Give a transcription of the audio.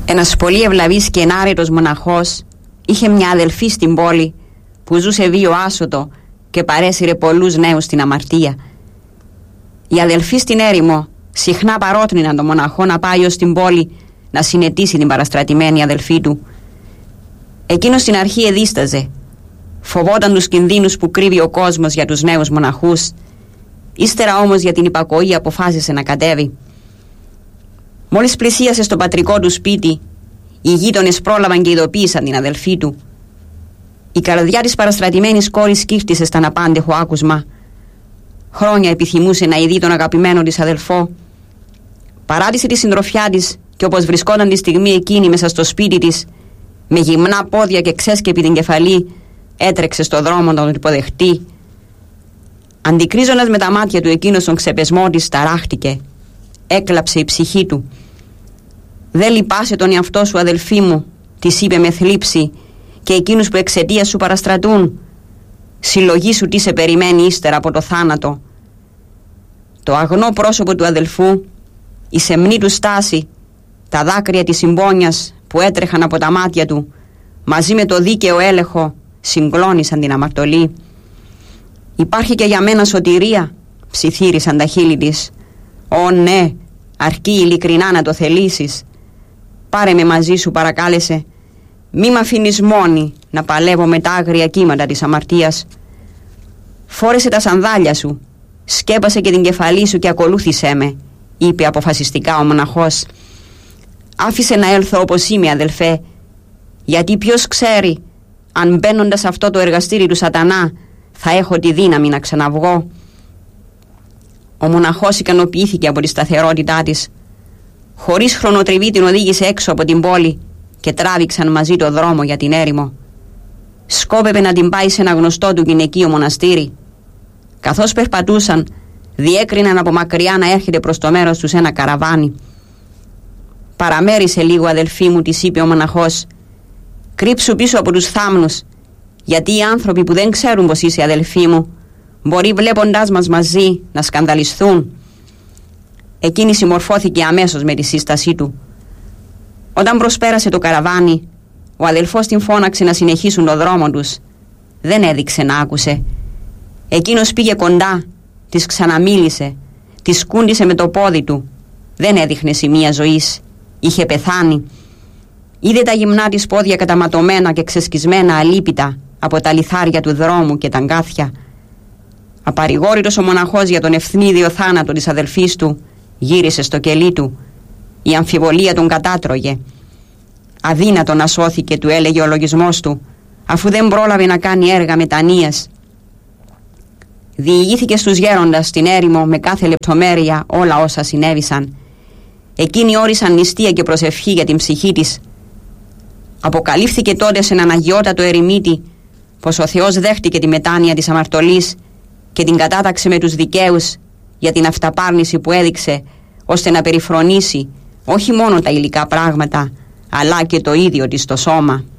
Ένας πολύ ευλαβής και ενάρετος μοναχός είχε μια αδελφή στην πόλη που ζούσε βίο άσωτο και παρέσυρε πολλούς νέους στην αμαρτία. Οι αδελφοί στην έρημο συχνά παρότριναν τον μοναχό να πάει ως στην πόλη να συνετίσει την παραστρατημένη αδελφή του. Εκείνος στην αρχή εδίσταζε, φοβόταν τους κινδύνους που κρύβει ο κόσμος για τους νέους μοναχούς. Ύστερα όμως για την υπακοή αποφάσισε να κατέβει. Μόλις πλησίασε στο πατρικό του σπίτι, οι γείτονες πρόλαβαν και ειδοποίησαν την αδελφή του. Η καρδιά της παραστρατημένης κόρης σκύφτησε στα αναπάντεχο άκουσμα. Χρόνια επιθυμούσε να ειδεί τον αγαπημένο της αδελφό. Παράτησε τη συντροφιά της και όπως βρισκόταν τη στιγμή εκείνη μέσα στο σπίτι της, με γυμνά πόδια και ξέσκεπη την κεφαλή, έτρεξε στο δρόμο να τον υποδεχτεί. Αντικρίζοντας με τα μάτια του εκείνος τον ξεπεσμό της, ταράχτηκε. Έκλαψε η ψυχή του. «Δεν λυπάσαι τον εαυτό σου, αδελφή μου», της είπε με θλίψη, «και εκείνους που εξαιτίας σου παραστρατούν. Συλλογή σου τι σε περιμένει ύστερα από το θάνατο». Το αγνό πρόσωπο του αδελφού, η σεμνή του στάση, τα δάκρυα της συμπόνιας που έτρεχαν από τα μάτια του, μαζί με το δίκαιο έλεγχο, συγκλώνησαν την αμαρτωλή. «Υπάρχει και για μένα σωτηρία», ψιθύρισαν τα χείλη της. «Ω ναι, αρκεί ειλικρινά να το θελήσεις. Πάρε με μαζί σου», παρακάλεσε. «Μη μ' αφήνεις μόνη να παλεύω με τα άγρια κύματα της αμαρτίας. Φόρεσε τα σανδάλια σου, σκέπασε και την κεφαλή σου και ακολούθησέ με», είπε αποφασιστικά ο μοναχός. «Άφησε να έλθω όπως είμαι, αδελφέ, γιατί ποιος ξέρει αν μπαίνοντας σε αυτό το εργαστήρι του σατανά θα έχω τη δύναμη να ξαναβγώ». Ο μοναχός ικανοποιήθηκε από τη σταθερότητά της. Χωρίς χρονοτριβή την οδήγησε έξω από την πόλη και τράβηξαν μαζί το δρόμο για την έρημο. Σκόπευε να την πάει σε ένα γνωστό του γυναικείο μοναστήρι. Καθώς περπατούσαν, διέκριναν από μακριά να έρχεται προς το μέρος τους ένα καραβάνι. «Παραμέρισε λίγο, αδελφή μου», της είπε ο μοναχός. «Κρύψου πίσω από τους θάμνους, γιατί οι άνθρωποι που δεν ξέρουν πως είσαι αδελφή μου μπορεί βλέποντάς μας μαζί να σκανδαλισθούν». Εκείνη συμμορφώθηκε αμέσως με τη σύστασή του. Όταν προσπέρασε το καραβάνι, ο αδελφός την φώναξε να συνεχίσουν το δρόμο τους. Δεν έδειξε να άκουσε. Εκείνος πήγε κοντά, της ξαναμίλησε, της σκούντισε με το πόδι του. Δεν έδειχνε σημεία ζωής. Είχε πεθάνει. Είδε τα γυμνά της πόδια καταματωμένα και ξεσκισμένα αλίπητα από τα λιθάρια του δρόμου και τα αγκάθια. Απαρηγόρητος ο μοναχός για τον ευθνίδιο θάνατο της αδελφής του, γύρισε στο κελί του. Η αμφιβολία τον κατάτρωγε. «Αδύνατο να σώθηκε», του έλεγε ο λογισμός του, αφού δεν πρόλαβε να κάνει έργα μετανοίας. Διηγήθηκε στους γέροντας στην έρημο με κάθε λεπτομέρεια όλα όσα συνέβησαν. Εκείνοι όρισαν νηστεία και προσευχή για την ψυχή της. Αποκαλύφθηκε τότε σε έναν αγιότατο ερημίτη πως ο Θεός δέχτηκε τη μετάνοια της αμαρτωλής και την κατάταξε με τους δικαίους για την αυταπάρνηση που έδειξε, ώστε να περιφρονήσει όχι μόνο τα υλικά πράγματα αλλά και το ίδιο της το σώμα.